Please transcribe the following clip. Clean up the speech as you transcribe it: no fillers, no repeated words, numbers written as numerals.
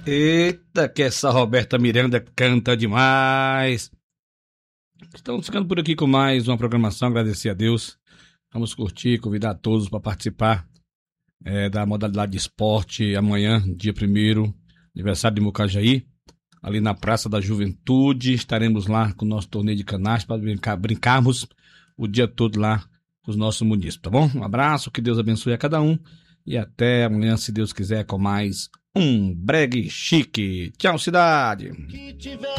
Eita, que essa Roberta Miranda canta demais. Estamos ficando por aqui com mais uma programação, agradecer a Deus. Vamos curtir, convidar todos para participar da modalidade de esporte amanhã, dia 1º, aniversário de Mucajaí, ali na Praça da Juventude. Estaremos lá com o nosso torneio de canastra para brincarmos o dia todo lá com os nossos munícipes, tá bom? Um abraço, que Deus abençoe a cada um e até amanhã, se Deus quiser, com mais um Bregue Chique. Tchau, cidade!